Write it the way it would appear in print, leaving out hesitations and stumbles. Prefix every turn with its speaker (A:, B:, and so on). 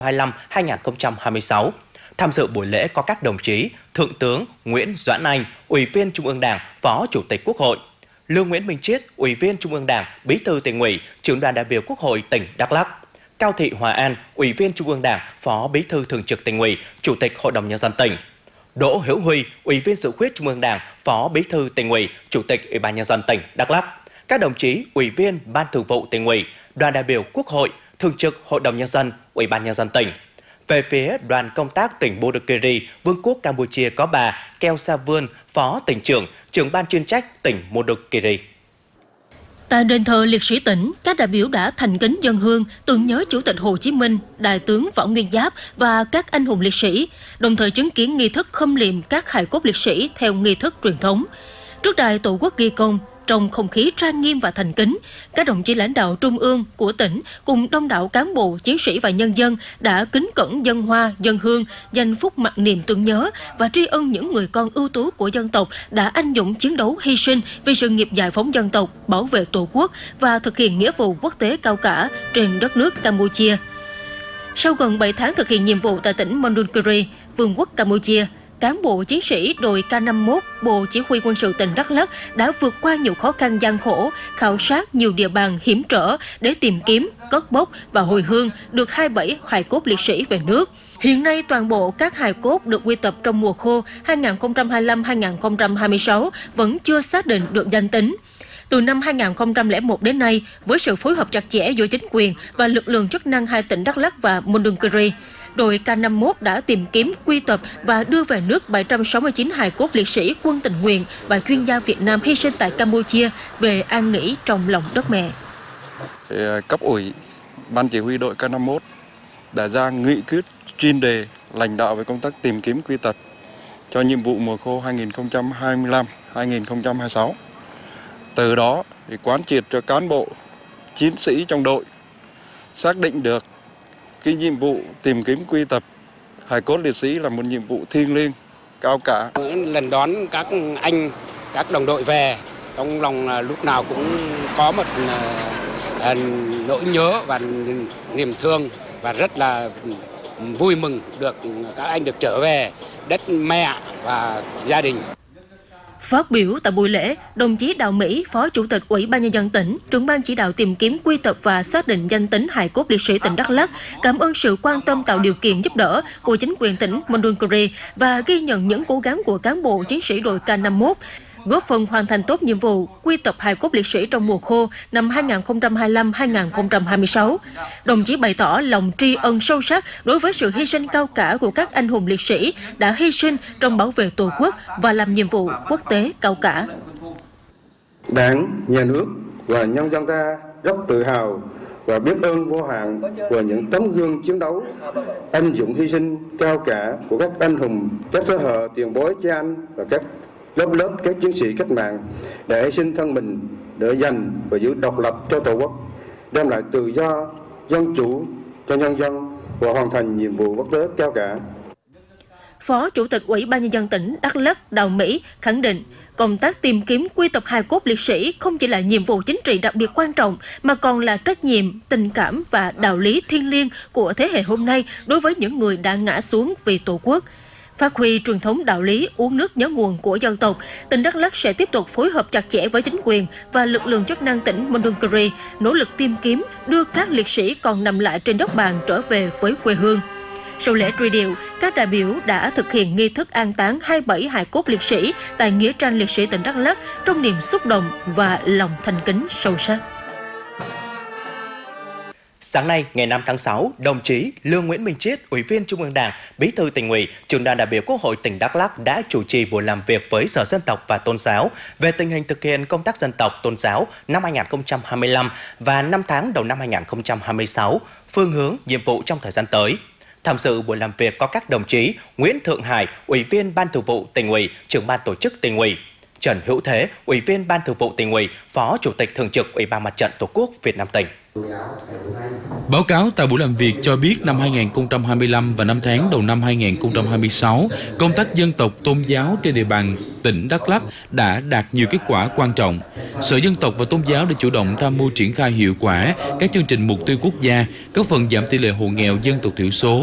A: 2025-2026. Tham dự buổi lễ có các đồng chí Thượng tướng Nguyễn Doãn Anh, Ủy viên Trung ương Đảng, Phó Chủ tịch Quốc hội; Lương Nguyễn Minh Chiết, Ủy viên Trung ương Đảng, Bí thư Tỉnh ủy, Trưởng đoàn đại biểu Quốc hội tỉnh Đắk Lắk; Cao Thị Hòa An, Ủy viên Trung ương Đảng, Phó Bí thư Thường trực Tỉnh ủy, Chủ tịch Hội đồng Nhân dân tỉnh; Đỗ Hữu Huy, Ủy viên Dự khuyết Trung ương Đảng, Phó Bí thư Tỉnh ủy, Chủ tịch Ủy ban Nhân dân tỉnh Đắk Lắk; các đồng chí Ủy viên Ban Thường vụ Tỉnh ủy, đoàn đại biểu Quốc hội, Thường trực Hội đồng Nhân dân, Ủy ban Nhân dân tỉnh. Về phía đoàn công tác tỉnh Mononkkiri, Vương quốc Campuchia có bà Keo Sa Vươn, Phó tỉnh trưởng, trưởng ban chuyên trách tỉnh Mononkkiri.
B: Tại đền thờ liệt sĩ tỉnh, các đại biểu đã thành kính dâng hương tưởng nhớ Chủ tịch Hồ Chí Minh, Đại tướng Võ Nguyên Giáp và các anh hùng liệt sĩ, đồng thời chứng kiến nghi thức khâm liệm các hài cốt liệt sĩ theo nghi thức truyền thống. Trước đài Tổ quốc ghi công, trong không khí trang nghiêm và thành kính, các đồng chí lãnh đạo trung ương của tỉnh cùng đông đảo cán bộ, chiến sĩ và nhân dân đã kính cẩn dâng hoa, dâng hương, dành phút mặc niệm tưởng nhớ và tri ân những người con ưu tú của dân tộc đã anh dũng chiến đấu hy sinh vì sự nghiệp giải phóng dân tộc, bảo vệ Tổ quốc và thực hiện nghĩa vụ quốc tế cao cả trên đất nước Campuchia. Sau gần 7 tháng thực hiện nhiệm vụ tại tỉnh Mononkkiri, Vương quốc Campuchia, cán bộ chiến sĩ đội K51, Bộ Chỉ huy quân sự tỉnh Đắk Lắk đã vượt qua nhiều khó khăn gian khổ, khảo sát nhiều địa bàn hiểm trở để tìm kiếm, cất bốc và hồi hương được 27 hài cốt liệt sĩ về nước. Hiện nay, toàn bộ các hài cốt được quy tập trong mùa khô 2025-2026 vẫn chưa xác định được danh tính. Từ năm 2001 đến nay, với sự phối hợp chặt chẽ giữa chính quyền và lực lượng chức năng hai tỉnh Đắk Lắk và Mononkkiri, đội K51 đã tìm kiếm, quy tập và đưa về nước 769 hài cốt liệt sĩ quân tình nguyện và chuyên gia Việt Nam hy sinh tại Campuchia về an nghỉ trong lòng đất mẹ.
C: Cấp ủy, Ban chỉ huy đội K51 đã ra nghị quyết chuyên đề lãnh đạo về công tác tìm kiếm, quy tập cho nhiệm vụ mùa khô 2025-2026. Từ đó thì quán triệt cho cán bộ, chiến sĩ trong đội xác định được cái nhiệm vụ tìm kiếm, quy tập hài cốt liệt sĩ là một nhiệm vụ thiêng liêng, cao cả.
D: Lần đón các anh, các đồng đội về, trong lòng lúc nào cũng có một nỗi nhớ và niềm thương và rất là vui mừng được các anh được trở về đất mẹ và gia đình.
B: Phát biểu tại buổi lễ, đồng chí Đào Mỹ, Phó Chủ tịch Ủy ban Nhân dân tỉnh, trưởng ban chỉ đạo tìm kiếm, quy tập và xác định danh tính hài cốt liệt sĩ tỉnh Đắk Lắk, cảm ơn sự quan tâm tạo điều kiện giúp đỡ của chính quyền tỉnh Mononkkiri và ghi nhận những cố gắng của cán bộ chiến sĩ đội K51, góp phần hoàn thành tốt nhiệm vụ quy tập hài cốt liệt sĩ trong mùa khô năm 2025-2026. Đồng chí bày tỏ lòng tri ân sâu sắc đối với sự hy sinh cao cả của các anh hùng liệt sĩ đã hy sinh trong bảo vệ Tổ quốc và làm nhiệm vụ quốc tế cao cả.
E: Đảng, Nhà nước và nhân dân ta rất tự hào và biết ơn vô hạn của những tấm gương chiến đấu, anh dũng hy sinh cao cả của các anh hùng, các thế hệ tiền bối cha anh và các lớp các chiến sĩ cách mạng để hy sinh thân mình để giành và giữ độc lập cho Tổ quốc, đem lại tự do, dân chủ cho nhân dân và hoàn thành nhiệm vụ quốc tế cao cả.
B: Phó Chủ tịch Ủy ban Nhân dân tỉnh Đắk Lắk Đào Mỹ khẳng định, công tác tìm kiếm, quy tập hài cốt liệt sĩ không chỉ là nhiệm vụ chính trị đặc biệt quan trọng mà còn là trách nhiệm, tình cảm và đạo lý thiêng liêng của thế hệ hôm nay đối với những người đã ngã xuống vì Tổ quốc. Phát huy truyền thống đạo lý uống nước nhớ nguồn của dân tộc, tỉnh Đắk Lắk sẽ tiếp tục phối hợp chặt chẽ với chính quyền và lực lượng chức năng tỉnh Mononkkiri, nỗ lực tìm kiếm, đưa các liệt sĩ còn nằm lại trên đất bàn trở về với quê hương. Sau lễ truy điệu, các đại biểu đã thực hiện nghi thức an táng 27 hài cốt liệt sĩ tại Nghĩa trang liệt sĩ tỉnh Đắk Lắk trong niềm xúc động và lòng thành kính sâu sắc.
A: Sáng nay, ngày 5 tháng 6, đồng chí Lương Nguyễn Minh Chiết, Ủy viên Trung ương Đảng, Bí thư Tỉnh ủy, Trưởng đoàn đại biểu Quốc hội tỉnh Đắk Lắk đã chủ trì buổi làm việc với Sở Dân tộc và Tôn giáo về tình hình thực hiện công tác dân tộc tôn giáo năm 2025 và 5 tháng đầu năm 2026, phương hướng, nhiệm vụ trong thời gian tới. Tham dự buổi làm việc có các đồng chí Nguyễn Thượng Hải, Ủy viên Ban Thường vụ Tỉnh ủy, Trưởng ban Tổ chức Tỉnh ủy, Trần Hữu Thế, Ủy viên Ban Thường vụ Tỉnh ủy, Phó Chủ tịch Thường trực Ủy ban Mặt trận Tổ quốc Việt Nam tỉnh.
F: Báo cáo tại buổi làm việc cho biết năm 2025 và 5 tháng đầu năm 2026, công tác dân tộc tôn giáo trên địa bàn tỉnh Đắk Lắk đã đạt nhiều kết quả quan trọng. Sở Dân tộc và Tôn giáo đã chủ động tham mưu triển khai hiệu quả các chương trình mục tiêu quốc gia, góp phần giảm tỷ lệ hộ nghèo dân tộc thiểu số